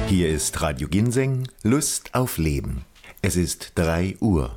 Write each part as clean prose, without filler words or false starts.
Hier ist Radio Ginseng, Lust auf Leben. Es ist 3 Uhr.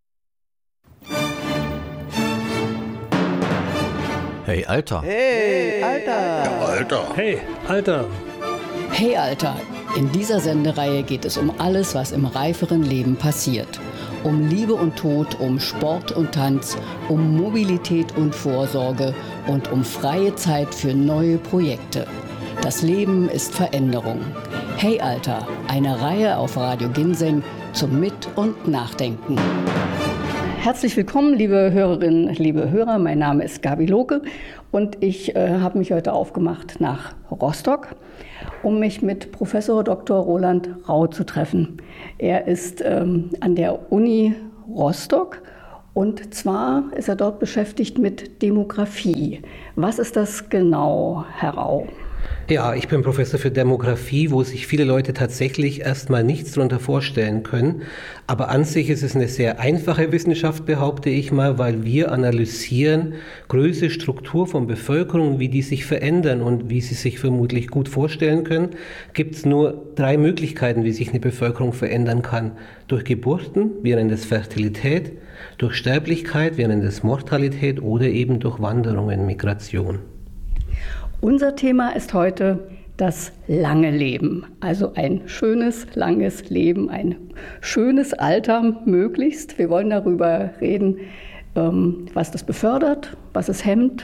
Hey, Alter. Hey, Alter. Ja, Alter. Hey, Alter. Hey, Alter. In dieser Sendereihe geht es um alles, was im reiferen Leben passiert. Um Liebe und Tod, um Sport und Tanz, um Mobilität und Vorsorge und um freie Zeit für neue Projekte. Das Leben ist Veränderung. Hey, Alter. Eine Reihe auf Radio Ginseng zum Mit- und Nachdenken. Herzlich willkommen, liebe Hörerinnen, liebe Hörer. Mein Name ist Gabi Lohke und ich habe mich heute aufgemacht nach Rostock, um mich mit Professor Dr. Roland Rau zu treffen. Er ist an der Uni Rostock und zwar ist er dort beschäftigt mit Demografie. Was ist das genau, Herr Rau? Ja, ich bin Professor für Demografie, wo sich viele Leute tatsächlich erstmal nichts darunter vorstellen können. Aber an sich ist es eine sehr einfache Wissenschaft, behaupte ich mal, weil wir analysieren Größe, Struktur von Bevölkerung, wie die sich verändern. Und wie Sie sich vermutlich gut vorstellen können, gibt es nur 3 Möglichkeiten, wie sich eine Bevölkerung verändern kann. Durch Geburten, wir nennen das Fertilität, durch Sterblichkeit, wir nennen das Mortalität oder eben durch Wanderungen, Migration. Unser Thema ist heute das lange Leben, also ein schönes, langes Leben, ein schönes Alter möglichst. Wir wollen darüber reden, was das befördert, was es hemmt,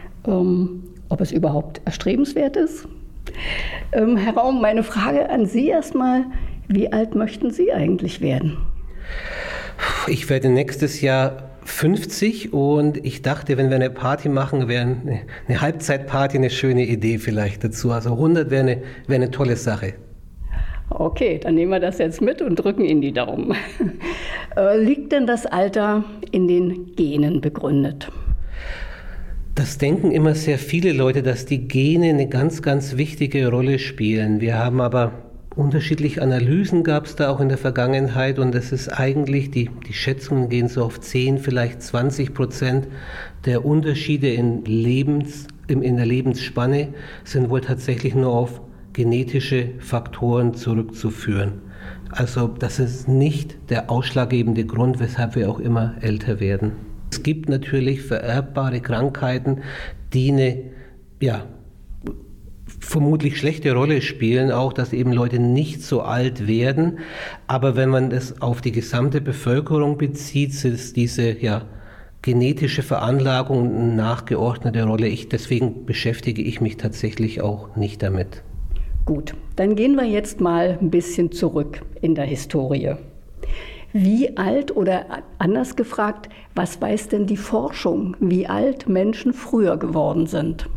ob es überhaupt erstrebenswert ist. Herr Raum, meine Frage an Sie erstmal, wie alt möchten Sie eigentlich werden? Ich werde nächstes Jahr 50 und ich dachte, wenn wir eine Party machen, wäre eine Halbzeitparty eine schöne Idee vielleicht dazu. Also 100 wäre eine tolle Sache. Okay, dann nehmen wir das jetzt mit und drücken Ihnen die Daumen. Liegt denn das Alter in den Genen begründet? Das denken immer sehr viele Leute, dass die Gene eine ganz, ganz wichtige Rolle spielen. Wir haben aber unterschiedliche Analysen gab es da auch in der Vergangenheit und es ist eigentlich, die Schätzungen gehen so auf 10, vielleicht 20% der Unterschiede in der Lebensspanne sind wohl tatsächlich nur auf genetische Faktoren zurückzuführen. Also das ist nicht der ausschlaggebende Grund, weshalb wir auch immer älter werden. Es gibt natürlich vererbbare Krankheiten, die eine, vermutlich schlechte Rolle spielen, auch dass eben Leute nicht so alt werden. Aber wenn man das auf die gesamte Bevölkerung bezieht, ist diese genetische Veranlagung eine nachgeordnete Rolle. Deswegen beschäftige ich mich tatsächlich auch nicht damit. Gut, dann gehen wir jetzt mal ein bisschen zurück in der Historie. Wie alt oder anders gefragt, was weiß denn die Forschung, wie alt Menschen früher geworden sind?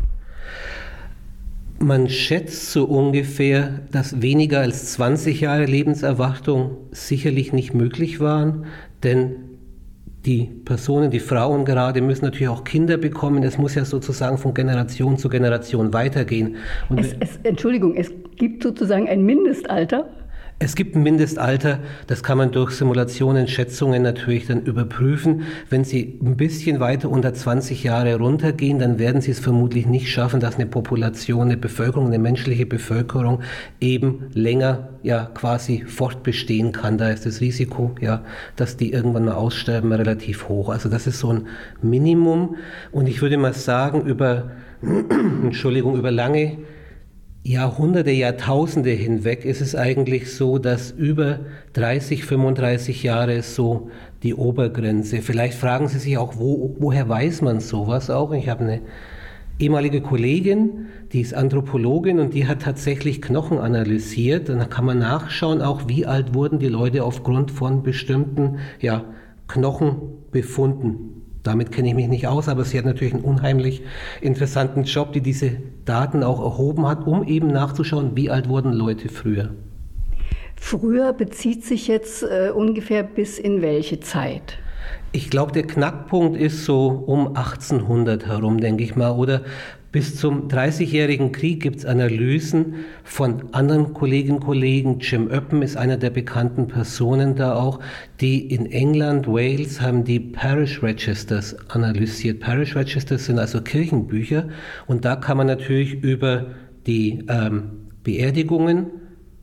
Man schätzt so ungefähr, dass weniger als 20 Jahre Lebenserwartung sicherlich nicht möglich waren, denn die Personen, die Frauen gerade, müssen natürlich auch Kinder bekommen. Es muss ja sozusagen von Generation zu Generation weitergehen. Und Entschuldigung, es gibt sozusagen ein Mindestalter? Es gibt ein Mindestalter, das kann man durch Simulationen, Schätzungen natürlich dann überprüfen. Wenn Sie ein bisschen weiter unter 20 Jahre runtergehen, dann werden Sie es vermutlich nicht schaffen, dass eine Population, eine Bevölkerung, eine menschliche Bevölkerung eben länger quasi fortbestehen kann. Da ist das Risiko, dass die irgendwann mal aussterben, relativ hoch. Also das ist so ein Minimum. Und ich würde mal sagen, über lange Jahrhunderte, Jahrtausende hinweg ist es eigentlich so, dass über 30, 35 Jahre so die Obergrenze. Vielleicht fragen Sie sich auch, woher weiß man sowas auch? Ich habe eine ehemalige Kollegin, die ist Anthropologin und die hat tatsächlich Knochen analysiert. Und da kann man nachschauen, auch wie alt wurden die Leute aufgrund von bestimmten Knochenbefunden. Damit kenne ich mich nicht aus, aber sie hat natürlich einen unheimlich interessanten Job, die diese Daten auch erhoben hat, um eben nachzuschauen, wie alt wurden Leute früher. Früher bezieht sich jetzt ungefähr bis in welche Zeit? Ich glaube, der Knackpunkt ist so um 1800 herum, denke ich mal, oder bis zum 30-jährigen Krieg gibt es Analysen von anderen Kolleginnen und Kollegen. Jim Oppen ist einer der bekannten Personen da auch, die in England, Wales haben die Parish Registers analysiert. Parish Registers sind also Kirchenbücher und da kann man natürlich über die Beerdigungen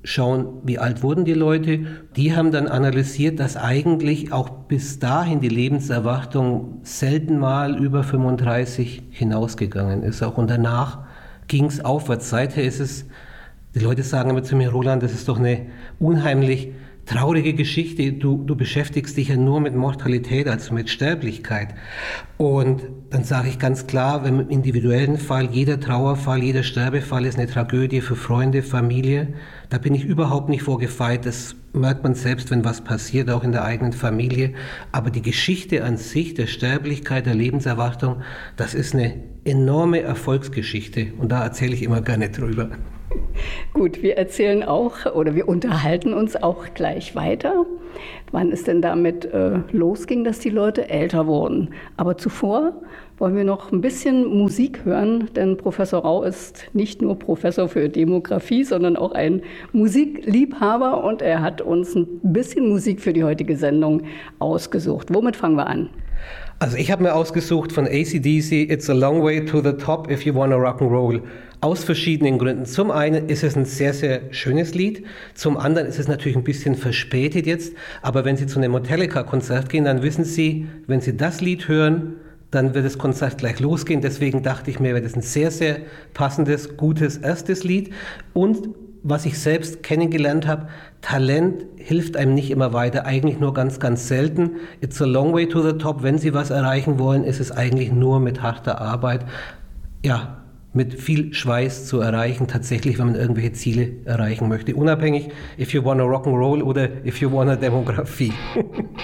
schauen, wie alt wurden die Leute. Die haben dann analysiert, dass eigentlich auch bis dahin die Lebenserwartung selten mal über 35 hinausgegangen ist. Auch und danach ging es aufwärts. Seither ist es, die Leute sagen immer zu mir, Roland, das ist doch eine unheimlich traurige Geschichte. Du beschäftigst dich ja nur mit Mortalität, also mit Sterblichkeit. Und dann sage ich ganz klar, wenn im individuellen Fall, jeder Trauerfall, jeder Sterbefall ist eine Tragödie für Freunde, Familie. Da bin ich überhaupt nicht vorgefeit. Das merkt man selbst, wenn was passiert, auch in der eigenen Familie. Aber die Geschichte an sich, der Sterblichkeit, der Lebenserwartung, das ist eine enorme Erfolgsgeschichte. Und da erzähle ich immer gerne drüber. Gut, wir erzählen auch oder wir unterhalten uns auch gleich weiter, wann es denn damit losging, dass die Leute älter wurden. Aber zuvor wollen wir noch ein bisschen Musik hören, denn Professor Rau ist nicht nur Professor für Demografie, sondern auch ein Musikliebhaber und er hat uns ein bisschen Musik für die heutige Sendung ausgesucht. Womit fangen wir an? Also ich habe mir ausgesucht von AC/DC It's a Long Way to the Top if you wanna rock and roll. Aus verschiedenen Gründen. Zum einen ist es ein sehr, sehr schönes Lied. Zum anderen ist es natürlich ein bisschen verspätet jetzt. Aber wenn Sie zu einem Metallica-Konzert gehen, dann wissen Sie, wenn Sie das Lied hören, dann wird das Konzert gleich losgehen. Deswegen dachte ich mir, wäre das ein sehr, sehr passendes, gutes erstes Lied. Und was ich selbst kennengelernt habe, Talent hilft einem nicht immer weiter, eigentlich nur ganz, ganz selten. It's a long way to the top. Wenn Sie was erreichen wollen, ist es eigentlich nur mit harter Arbeit, ja, mit viel Schweiß zu erreichen, tatsächlich, wenn man irgendwelche Ziele erreichen möchte. Unabhängig, if you wanna rock'n'roll oder if you wanna Demografie.